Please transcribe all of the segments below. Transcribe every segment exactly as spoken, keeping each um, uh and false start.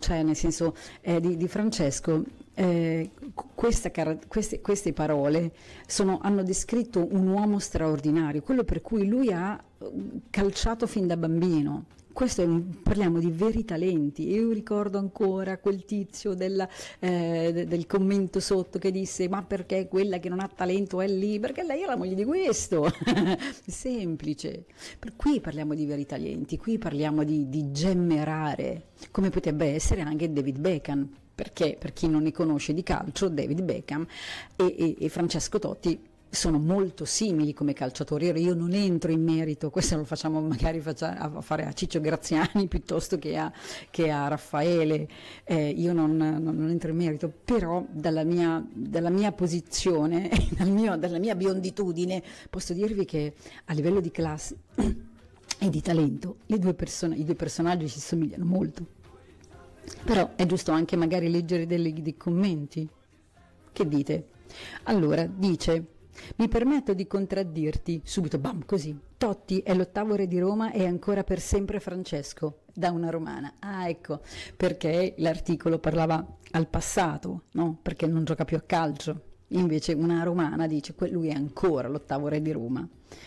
cioè nel senso eh, di, di Francesco, eh, questa, queste, queste parole sono, hanno descritto un uomo straordinario, quello per cui lui ha calciato fin da bambino. Questo è un, parliamo di veri talenti. Io ricordo ancora quel tizio della, eh, del commento sotto che disse: ma perché quella che non ha talento è lì? Perché lei è la moglie di questo. Semplice. Per qui parliamo di veri talenti, qui parliamo di, di gemme rare, come potrebbe essere anche David Beckham, perché per chi non ne conosce di calcio, David Beckham e, e, e Francesco Totti sono molto simili come calciatori. Io non entro in merito, questo lo facciamo magari faccia, a fare a Ciccio Graziani piuttosto che a, che a Raffaele, eh, io non, non, non entro in merito, però dalla mia, dalla mia posizione, dal mio, dalla mia bionditudine, posso dirvi che a livello di classe e di talento le due persone, i due personaggi si somigliano molto. Però è giusto anche magari leggere delle, dei commenti. Che dite? Allora, dice: mi permetto di contraddirti, subito, bam, così. Totti è l'ottavo re di Roma e ancora per sempre Francesco, da una romana. Ah, ecco, perché l'articolo parlava al passato, no? Perché non gioca più a calcio. Invece una romana dice che lui è ancora l'ottavo re di Roma.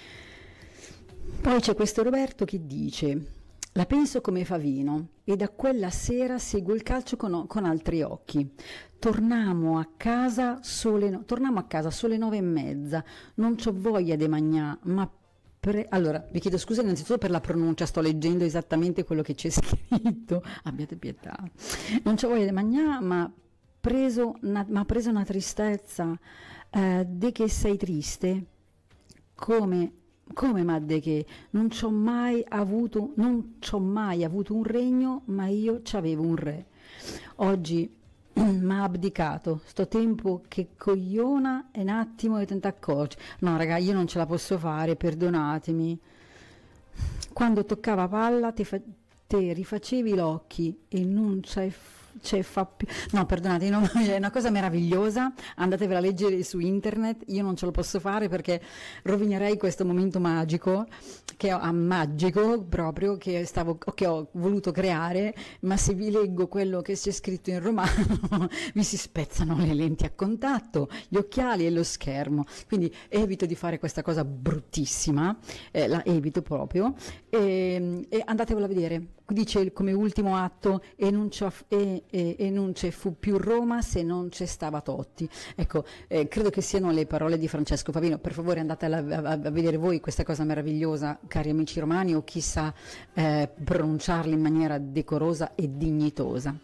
Poi c'è questo Roberto che dice: la penso come Favino e da quella sera seguo il calcio con, con altri occhi. Tornamo a casa sole, no, torniamo a casa sole nove e mezza. Non c'ho voglia di magnà, ma pre- allora vi chiedo scusa innanzitutto per la pronuncia, sto leggendo esattamente quello che c'è scritto. Abbiate pietà. Non c'ho voglia di magnà, ma preso una, ma ha preso una tristezza. Eh, de che sei triste? Come? Come Madde che non c'ho mai avuto, non c'ho mai avuto un regno, ma io c'avevo un re. Oggi m'ha abdicato, sto tempo che cogliona e un attimo e te ne accorgi. No raga, io non ce la posso fare, perdonatemi. Quando toccava palla te, fa, te rifacevi gli occhi e non c'è Cioè, fa più... no perdonate, no, è una cosa meravigliosa, andatevela a leggere su internet. Io non ce lo posso fare perché rovinerei questo momento magico che ho, magico proprio che stavo che ho voluto creare, ma se vi leggo quello che c'è scritto in romano vi si spezzano le lenti a contatto, gli occhiali e lo schermo, quindi evito di fare questa cosa bruttissima, eh, la evito proprio, e, e andatevela a vedere. Dice come ultimo atto: e non, e, e, e non c'è fu più Roma se non c'è stava Totti. Ecco, eh, credo che siano le parole di Francesco Favino. Per favore andate a, a, a vedere voi questa cosa meravigliosa, cari amici romani, o chi sa eh, pronunciarla in maniera decorosa e dignitosa.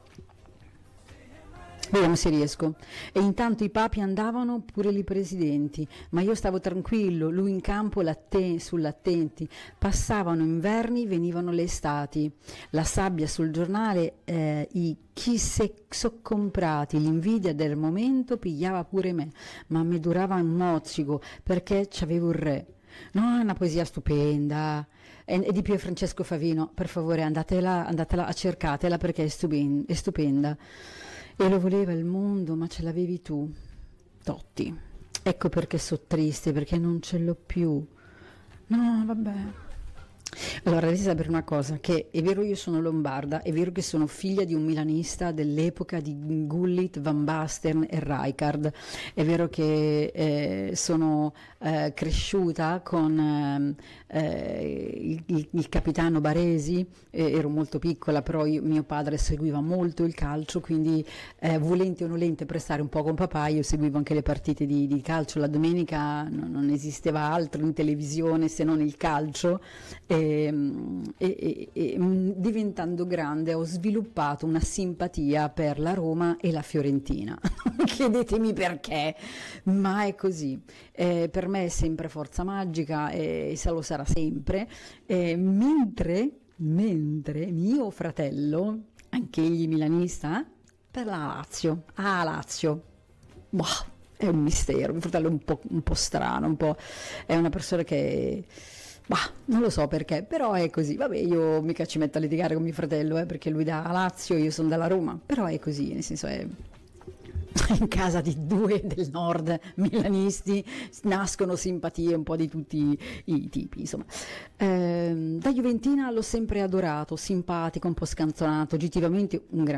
Vediamo se riesco. E intanto i papi andavano, pure i presidenti, ma io stavo tranquillo, lui in campo l'atten- sull'attenti. Passavano inverni, venivano le estati. La sabbia sul giornale, eh, i chi se so comprati, l'invidia del momento pigliava pure me, ma mi durava un mozzico perché c'avevo il re. No, è una poesia stupenda. E, e di più è Francesco Favino, per favore andatela, andatela a cercatela perché è stupenda, è stupenda. E lo voleva il mondo, ma ce l'avevi tu, Totti. Ecco perché so triste, perché non ce l'ho più. No, vabbè. Allora, devi sapere una cosa, che è vero io sono lombarda, è vero che sono figlia di un milanista dell'epoca di Gullit, Van Basten e Rijkaard, è vero che eh, sono eh, cresciuta con eh, il, il, il capitano Baresi, eh, ero molto piccola, però io, mio padre seguiva molto il calcio, quindi eh, volente o nolente per stare un po' con papà io seguivo anche le partite di, di calcio. La domenica non, non esisteva altro in televisione se non il calcio. E, e, e, e diventando grande ho sviluppato una simpatia per la Roma e la Fiorentina. Chiedetemi perché, ma è così. Eh, per me è sempre forza magica e se lo sarà sempre. Eh, mentre, mentre mio fratello, anche egli milanista, per la Lazio, ah Lazio, boh, è un mistero. Mio fratello è un po', un po' strano, un po', è una persona che... Bah, non lo so perché, però è così. Vabbè, io mica ci metto a litigare con mio fratello, eh, perché lui da Lazio, io sono dalla Roma, però è così, nel senso è... in casa di due del nord milanisti nascono simpatie un po' di tutti i tipi, insomma. Eh, da juventina l'ho sempre adorato, simpatico, un po' scanzonato, oggettivamente un gran